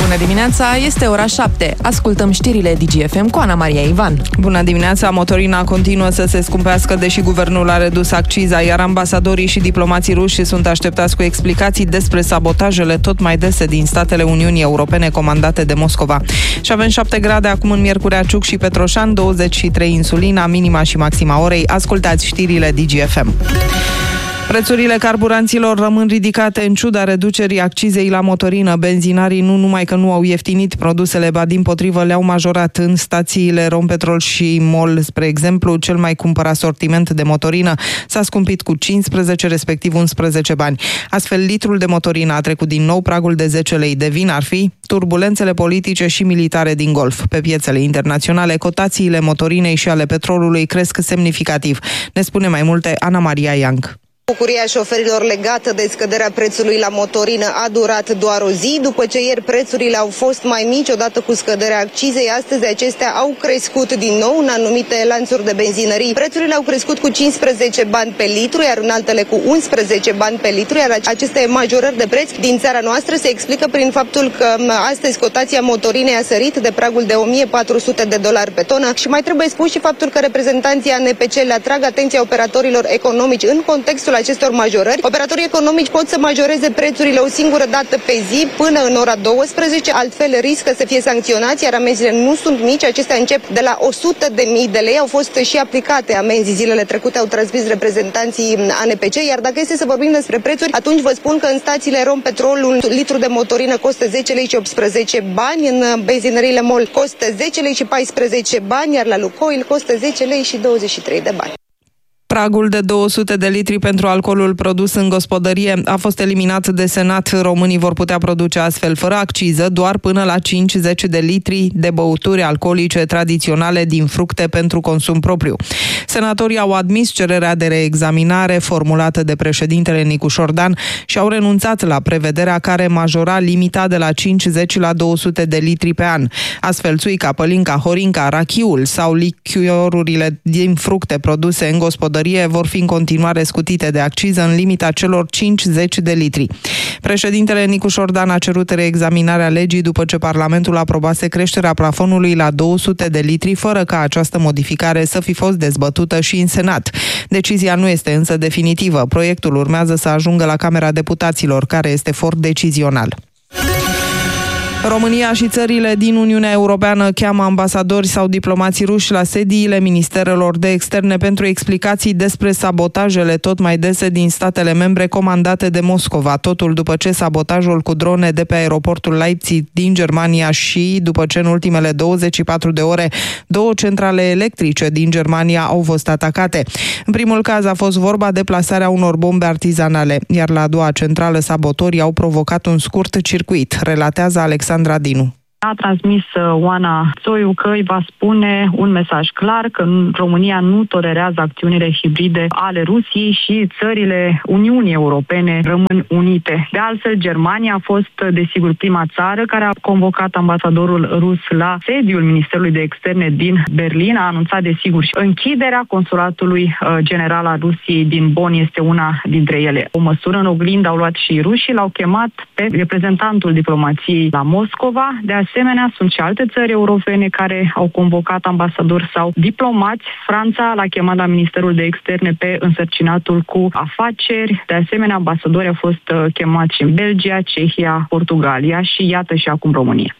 Bună dimineața, este ora 7. Ascultăm știrile DGFM cu Ana Maria Ivan. Bună dimineața, motorina continuă să se scumpească, deși guvernul a redus acciza, iar ambasadorii și diplomații ruși sunt așteptați cu explicații despre sabotajele tot mai dese din statele Uniunii Europene comandate de Moscova. Și avem 7 grade acum în Miercurea Ciuc și Petroșan, 23 în Sulina, minima și maxima orei. Ascultați știrile DGFM. Prețurile carburanților rămân ridicate în ciuda reducerii accizei la motorină. Benzinarii nu numai că nu au ieftinit produsele, ba dimpotrivă le-au majorat. În stațiile Rompetrol și MOL, spre exemplu, cel mai cumpărat sortiment de motorină s-a scumpit cu 15, respectiv 11 bani. Astfel, litrul de motorină a trecut din nou pragul de 10 lei. De vină ar fi turbulențele politice și militare din Golf. Pe piețele internaționale, cotațiile motorinei și ale petrolului cresc semnificativ. Ne spune mai multe Ana Maria Iang. Bucuria șoferilor legată de scăderea prețului la motorină a durat doar o zi. După ce ieri prețurile au fost mai mici odată cu scăderea accizei, astăzi acestea au crescut din nou în anumite lanțuri de benzinării. Prețurile au crescut cu 15 bani pe litru, iar în altele cu 11 bani pe litru, iar aceste majorări de preț din țara noastră se explică prin faptul că astăzi cotația motorinei a sărit de pragul de $1.400 pe tonă și mai trebuie spus și faptul că reprezentanții ANPC le atrag atenția operatorilor economici în contextul acestor majorări. Operatorii economici pot să majoreze prețurile o singură dată pe zi până în ora 12, altfel riscă să fie sancționați, iar amenziile nu sunt mici, acestea încep de la 100.000 de lei. Au fost și aplicate amenzi zilele trecute, au transmis reprezentanții ANPC, iar dacă este să vorbim despre prețuri, atunci vă spun că în stațiile Rompetrol un litru de motorină costă 10 lei și 18 bani, în benzinăriile MOL costă 10 lei și 14 bani, iar la Lukoil costă 10 lei și 23 de bani. Pragul de 200 de litri pentru alcoolul produs în gospodărie a fost eliminat de Senat. Românii vor putea produce astfel fără acciză doar până la 50 de litri de băuturi alcoolice tradiționale din fructe pentru consum propriu. Senatorii au admis cererea de reexaminare formulată de președintele Nicu Șordan și au renunțat la prevederea care majora limita de la 50 la 200 de litri pe an. Astfel, țuica, pălinca, horinca, rachiul sau lichiorurile din fructe produse în gospodărie vor fi în continuare scutite de acciză în limita celor 50 de litri. Președintele Nicu Șordan a cerut reexaminarea legii după ce Parlamentul aprobase creșterea plafonului la 200 de litri, fără ca această modificare să fi fost dezbătută și în Senat. Decizia nu este însă definitivă. Proiectul urmează să ajungă la Camera Deputaților, care este for decizional. România și țările din Uniunea Europeană cheamă ambasadori sau diplomații ruși la sediile ministerelor de externe pentru explicații despre sabotajele tot mai dese din statele membre comandate de Moscova. Totul după ce sabotajul cu drone de pe aeroportul Leipzig din Germania și după ce în ultimele 24 de ore 2 centrale electrice din Germania au fost atacate. În primul caz a fost vorba de plasarea unor bombe artizanale, iar la a doua centrală sabotorii au provocat un scurt circuit, relatează Alexandra Dinu. A transmis Oana Țoiu că îi va spune un mesaj clar că România nu tolerează acțiunile hibride ale Rusiei și țările Uniunii Europene rămân unite. De altfel, Germania a fost, desigur, prima țară care a convocat ambasadorul rus la sediul Ministerului de Externe din Berlin. A anunțat, desigur, și închiderea consulatului general al Rusiei din Bonn este una dintre ele. O măsură în oglindă au luat și rușii, l-au chemat pe reprezentantul diplomației la Moscova. De asemenea, sunt și alte țări europene care au convocat ambasadori sau diplomați. Franța l-a chemat la Ministerul de Externe pe însărcinatul cu afaceri. De asemenea, ambasadorii au fost chemați și în Belgia, Cehia, Portugalia și iată și acum România.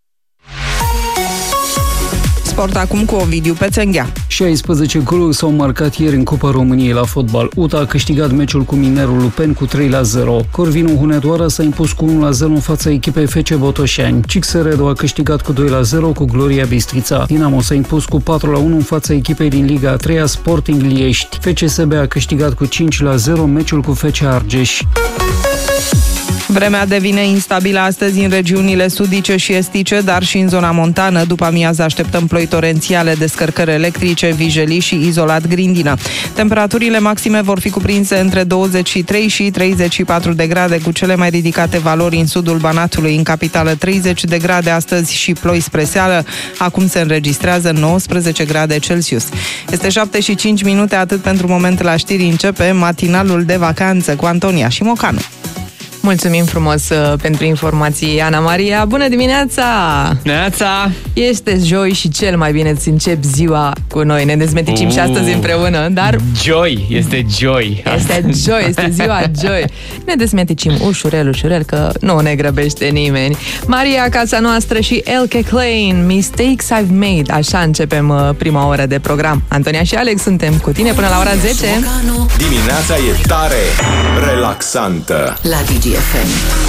Sport acum cu Ovidiu Pețenghea. 16 goluri s-au marcat ieri în Cupa României la fotbal. UTA a câștigat meciul cu Minerul Lupen cu 3-0. Corvinu Hunedoara s-a impus cu 1-0 în fața echipei FC Botoșani. Cixeredo a câștigat cu 2-0 cu Gloria Bistrița. Dinamo s-a impus cu 4-1 în fața echipei din Liga a 3-a Sporting Liești. FCSB a câștigat cu 5-0 meciul cu FC Argeș. Vremea devine instabilă astăzi în regiunile sudice și estice, dar și în zona montană. După amiază așteptăm ploi torențiale, descărcări electrice, vijelii și izolat grindină. Temperaturile maxime vor fi cuprinse între 23 și 34 de grade, cu cele mai ridicate valori în sudul Banatului. În capitală 30 de grade astăzi și ploi spre seară. Acum se înregistrează 19 grade Celsius. Este 7 și 5 minute, atât pentru moment la știri. Începe matinalul de vacanță cu Antonia și Mocanu. Mulțumim frumos pentru informații, Ana Maria. Bună dimineața! Neața! Este joi și cel mai bine îți începi ziua cu noi. Ne dezmeticim și astăzi împreună, dar... Joy, este joy. Este joy, este ziua joy. Ne dezmeticim ușurel, că nu ne grăbește nimeni. Maria, Casa Noastră și Elke Klein, Mistakes I've Made. Așa începem prima oră de program. Antonia și Alex suntem cu tine până la ora 10. Dimineața e tare relaxantă la DGFM.